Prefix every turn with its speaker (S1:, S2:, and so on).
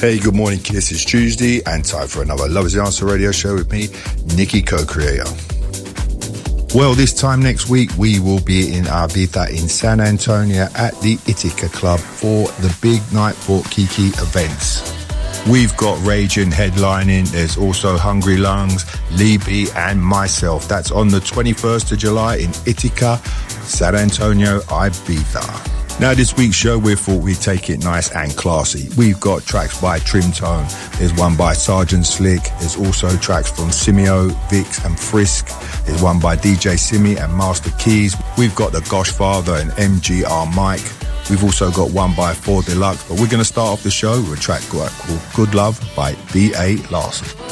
S1: Hey, good morning, Kiss. It's Tuesday and time for another Love is the Answer radio show with me, Nicky Co-Creator. Well, this time next week, we will be in Ibiza in San Antonio at the Ithaca Club for the Big Night for Kiki events. We've got Raging headlining. There's also Hungry Lungs, Lee B and myself. That's on the 21st of July in Ithaca, San Antonio, Ibiza. Now, this week's show, we thought we'd take it nice and classy. We've got tracks by Trim Tone. There's one by Sergeant Slick. There's also tracks from Simeo, Vix and Frisk. There's one by DJ Simi and Master Keys. We've got the Gosh Father and MGR Mike. We've also got one by 4 Deluxe. But we're going to start off the show with a track called Good Love by B.A. Larson.